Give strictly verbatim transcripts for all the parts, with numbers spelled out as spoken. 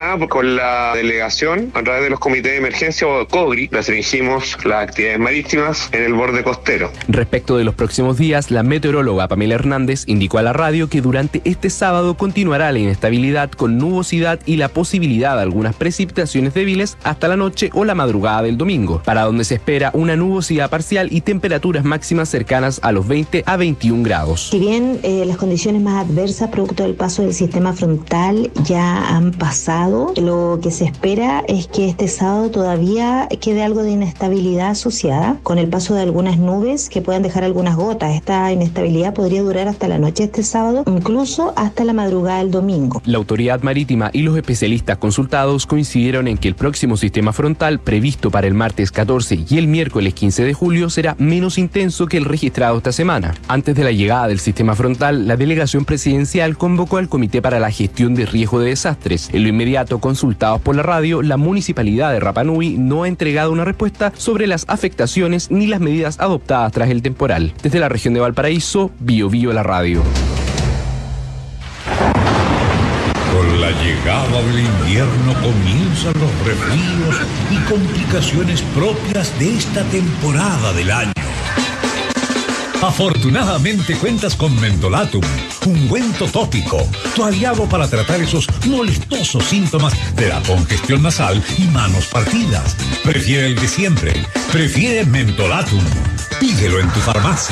mañana con la delegación, a través de los comités de emergencia o COGRI, restringimos las actividades marítimas en el borde costero. Respecto de los próximos días, la meteoróloga Pamela Hernández indicó a la radio que durante este sábado continuará la inestabilidad con nubosidad y la posibilidad de algunas precipitaciones débiles hasta la noche o la madrugada del domingo, para donde se espera una nubosidad parcial y temperaturas máximas cercanas a los veinte a veintiún grados. Si bien eh, las condiciones más adversas producto del paso del sistema frontal ya han pasado, lo que se espera es que este sábado todavía quede algo de inestabilidad asociada con el paso de algunas nubes que puedan dejar algunas gotas. Esta inestabilidad podría durar hasta la noche de este sábado, incluso hasta la madrugada del domingo. La autoridad marítima y los especialistas consultados coincidieron en que el próximo sistema frontal previsto para el martes catorce y el miércoles quince de julio será menos intenso que el registrado esta semana. Antes de la llegada del sistema frontal, la delegación presidencial convocó al Comité para la Gestión de Riesgo de Desastres. En lo inmediato, consultados por la radio, la municipalidad de Rapa Nui no ha entregado una respuesta sobre las afectaciones ni las medidas adoptadas tras el temporal. Desde la región de Valparaíso, Bio Bio la radio. Con la llegada del invierno comienzan los resfríos y complicaciones propias de esta temporada del año. Afortunadamente cuentas con Mentolatum, ungüento tópico, tu aliado para tratar esos molestosos síntomas de la congestión nasal y manos partidas. Prefiere el de siempre, prefiere Mentolatum. Pídelo en tu farmacia.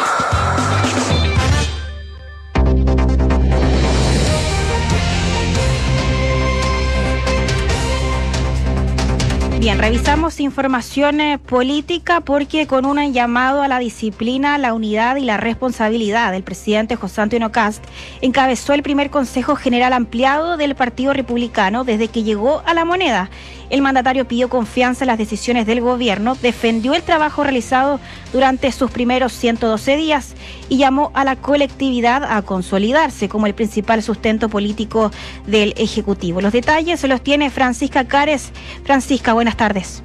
Bien, revisamos información eh, política porque con un llamado a la disciplina, la unidad y la responsabilidad del presidente José Antonio Kast encabezó el primer Consejo General Ampliado del Partido Republicano desde que llegó a La Moneda. El mandatario pidió confianza en las decisiones del gobierno, defendió el trabajo realizado durante sus primeros ciento doce días y llamó a la colectividad a consolidarse como el principal sustento político del Ejecutivo. Los detalles se los tiene Francisca Cares. Francisca, buenas tardes.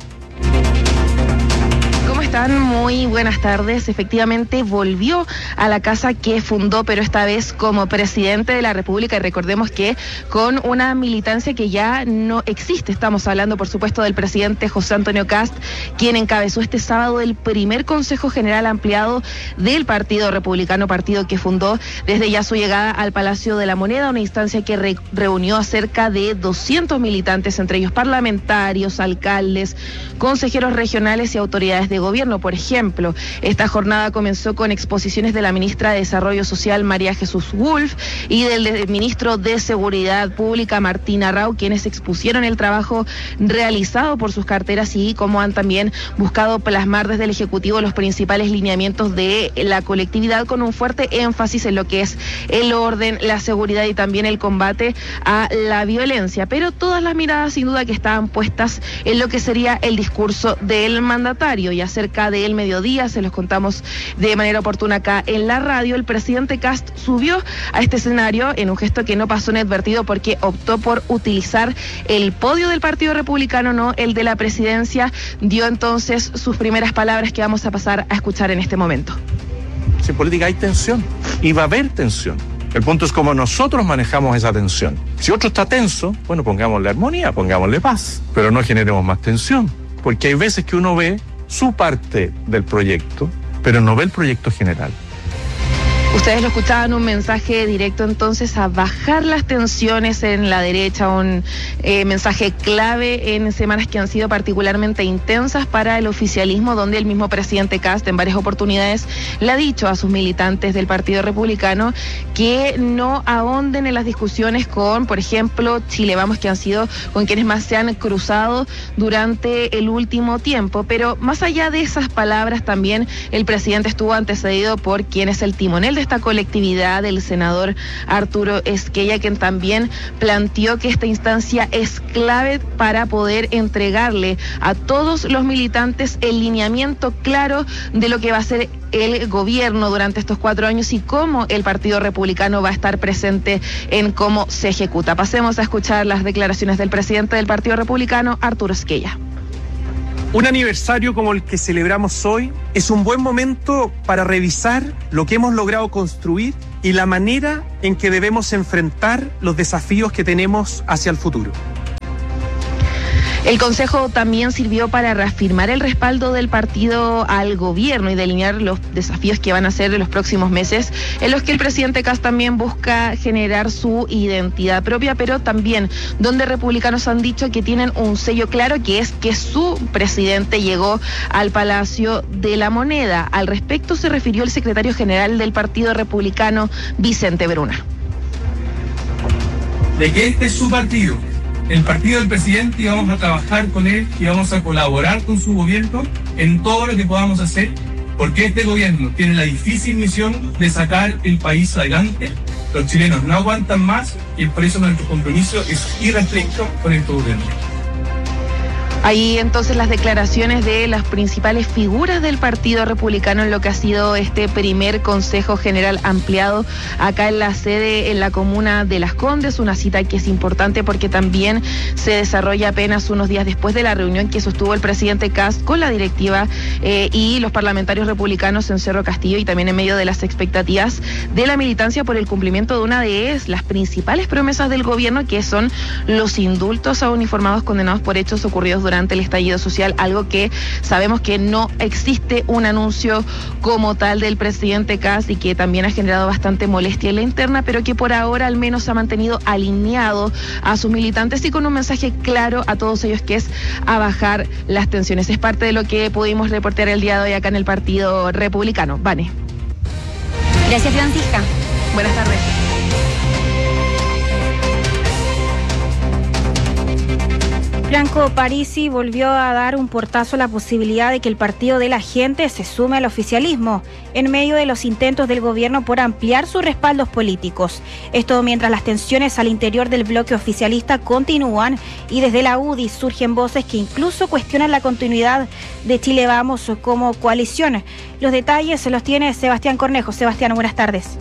¿Cómo están? Muy buenas tardes. Efectivamente volvió a la casa que fundó, pero esta vez como presidente de la República, y recordemos que con una militancia que ya no existe. Estamos hablando, por supuesto, del presidente José Antonio Kast, quien encabezó este sábado el primer Consejo General Ampliado del Partido Republicano, partido que fundó desde ya su llegada al Palacio de la Moneda, una instancia que re- reunió a cerca de doscientos militantes, entre ellos parlamentarios, alcaldes, consejeros regionales y autoridades de gobierno. Por ejemplo, esta jornada comenzó con exposiciones de la ministra de Desarrollo Social, María Jesús Wolf, y del, del ministro de Seguridad Pública, Martín Arrau, quienes expusieron el trabajo realizado por sus carteras y cómo han también buscado plasmar desde el Ejecutivo los principales lineamientos de la colectividad, con un fuerte énfasis en lo que es el orden, la seguridad y también el combate a la violencia. Pero todas las miradas sin duda que estaban puestas en lo que sería el discurso del mandatario, y acerca del mediodía, se los contamos de manera oportuna acá en la radio, el presidente Kast subió a este escenario en un gesto que no pasó inadvertido porque optó por utilizar el podio del Partido Republicano, no el de la presidencia. Dio entonces sus primeras palabras que vamos a pasar a escuchar en este momento. En política hay tensión y va a haber tensión. El punto es cómo nosotros manejamos esa tensión. Si otro está tenso, bueno, pongámosle armonía, pongámosle paz, pero no generemos más tensión, porque hay veces que uno ve su parte del proyecto, pero no ve el proyecto general. Ustedes lo escuchaban, un mensaje directo entonces a bajar las tensiones en la derecha, un eh, mensaje clave en semanas que han sido particularmente intensas para el oficialismo, donde el mismo presidente Kast en varias oportunidades le ha dicho a sus militantes del Partido Republicano que no ahonden en las discusiones con, por ejemplo, Chile Vamos, que han sido con quienes más se han cruzado durante el último tiempo. Pero más allá de esas palabras, también el presidente estuvo antecedido por quien es el timonel de esta colectividad, el senador Arturo Esquella, quien también planteó que esta instancia es clave para poder entregarle a todos los militantes el lineamiento claro de lo que va a ser el gobierno durante estos cuatro años y cómo el Partido Republicano va a estar presente en cómo se ejecuta. Pasemos a escuchar las declaraciones del presidente del Partido Republicano, Arturo Esquella. Un aniversario como el que celebramos hoy es un buen momento para revisar lo que hemos logrado construir y la manera en que debemos enfrentar los desafíos que tenemos hacia el futuro. El Consejo también sirvió para reafirmar el respaldo del partido al gobierno y delinear los desafíos que van a ser en los próximos meses, en los que el presidente Kast también busca generar su identidad propia, pero también donde republicanos han dicho que tienen un sello claro, que es que su presidente llegó al Palacio de la Moneda. Al respecto se refirió el secretario general del Partido Republicano, Vicente Bruna. De que este es su partido, el partido del presidente, y vamos a trabajar con él y vamos a colaborar con su gobierno en todo lo que podamos hacer, porque este gobierno tiene la difícil misión de sacar el país adelante. Los chilenos no aguantan más y por eso nuestro compromiso es irrestricto con este gobierno. Ahí entonces las declaraciones de las principales figuras del Partido Republicano en lo que ha sido este primer Consejo General ampliado acá en la sede, en la comuna de Las Condes, una cita que es importante porque también se desarrolla apenas unos días después de la reunión que sostuvo el presidente Kast con la directiva eh, y los parlamentarios republicanos en Cerro Castillo, y también en medio de las expectativas de la militancia por el cumplimiento de una de las principales promesas del gobierno, que son los indultos a uniformados condenados por hechos ocurridos durante durante el estallido social, algo que sabemos que no existe un anuncio como tal del presidente Kast y que también ha generado bastante molestia en la interna, pero que por ahora al menos ha mantenido alineado a sus militantes y con un mensaje claro a todos ellos, que es a bajar las tensiones. Es parte de lo que pudimos reportear el día de hoy acá en el Partido Republicano. Vane. Gracias, Francisca. Buenas tardes. Franco Parisi volvió a dar un portazo a la posibilidad de que el Partido de la Gente se sume al oficialismo en medio de los intentos del gobierno por ampliar sus respaldos políticos. Esto mientras las tensiones al interior del bloque oficialista continúan y desde la U D I surgen voces que incluso cuestionan la continuidad de Chile Vamos como coalición. Los detalles se los tiene Sebastián Cornejo. Sebastián, buenas tardes.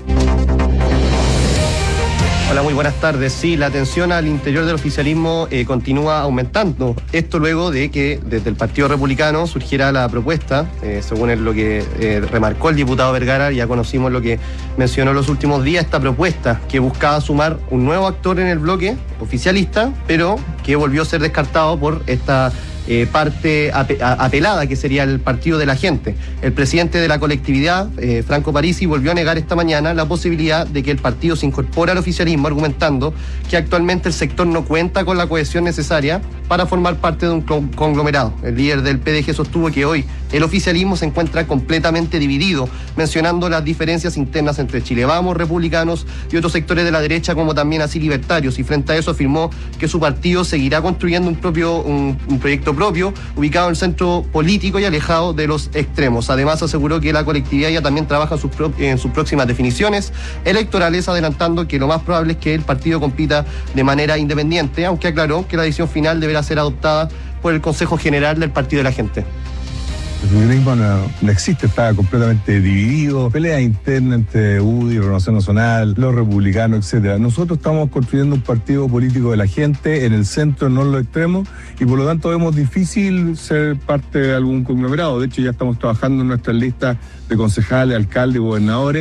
Hola, muy buenas tardes. Sí, la tensión al interior del oficialismo eh, continúa aumentando. Esto luego de que desde el Partido Republicano surgiera la propuesta, eh, según lo que eh, remarcó el diputado Vergara, ya conocimos lo que mencionó los últimos días, esta propuesta que buscaba sumar un nuevo actor en el bloque oficialista, pero que volvió a ser descartado por esta Eh, parte ap- apelada, que sería el Partido de la Gente. El presidente de la colectividad, eh, Franco Parisi, volvió a negar esta mañana la posibilidad de que el partido se incorpore al oficialismo, argumentando que actualmente el sector no cuenta con la cohesión necesaria para formar parte de un conglomerado. El líder del P D G sostuvo que hoy el oficialismo se encuentra completamente dividido, mencionando las diferencias internas entre Chile Vamos, republicanos y otros sectores de la derecha, como también así libertarios, y frente a eso afirmó que su partido seguirá construyendo un propio un, un proyecto propio, ubicado en el centro político y alejado de los extremos. Además, aseguró que la colectividad ya también trabaja en sus, pro, en sus próximas definiciones electorales, adelantando que lo más probable es que el partido compita de manera independiente, aunque aclaró que la decisión final deberá ser adoptada por el Consejo General del Partido de la Gente. El feminismo no, no existe, está completamente dividido, pelea interna entre U D I, Renovación Nacional, los republicanos, etcétera. Nosotros estamos construyendo un partido político de la gente en el centro, no en los extremos, y por lo tanto vemos difícil ser parte de algún conglomerado. De hecho, ya estamos trabajando en nuestras listas de concejales, alcaldes, gobernadores.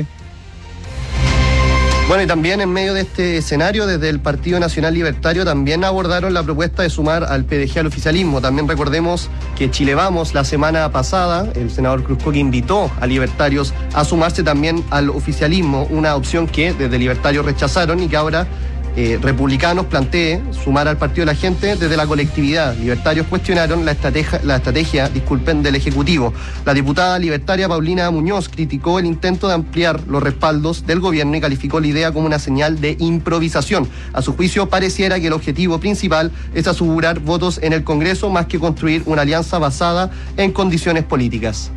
Bueno, y también en medio de este escenario, desde el Partido Nacional Libertario también abordaron la propuesta de sumar al P D G al oficialismo. También recordemos que Chile Vamos, la semana pasada, el senador Cruzcoque invitó a libertarios a sumarse también al oficialismo, una opción que desde libertarios rechazaron y que ahora eh, republicanos plantee sumar al Partido de la Gente desde la colectividad. Libertarios cuestionaron la estrategia, la estrategia, disculpen, del Ejecutivo. La diputada libertaria Paulina Muñoz criticó el intento de ampliar los respaldos del gobierno y calificó la idea como una señal de improvisación. A su juicio, pareciera que el objetivo principal es asegurar votos en el Congreso más que construir una alianza basada en condiciones políticas.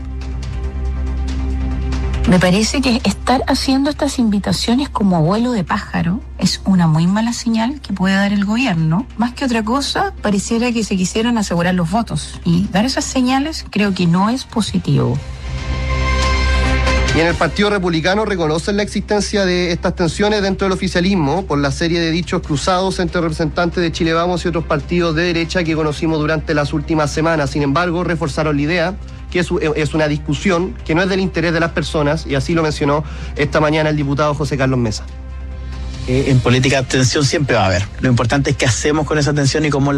Me parece que estar haciendo estas invitaciones como abuelo de pájaro es una muy mala señal que puede dar el gobierno. Más que otra cosa, pareciera que se quisieran asegurar los votos. Y dar esas señales creo que no es positivo. Y en el Partido Republicano reconocen la existencia de estas tensiones dentro del oficialismo por la serie de dichos cruzados entre representantes de Chile Vamos y otros partidos de derecha que conocimos durante las últimas semanas. Sin embargo, reforzaron la idea que es, es una discusión que no es del interés de las personas, y así lo mencionó esta mañana el diputado José Carlos Mesa. Eh, en política tensión siempre va a haber. Lo importante es qué hacemos con esa tensión y cómo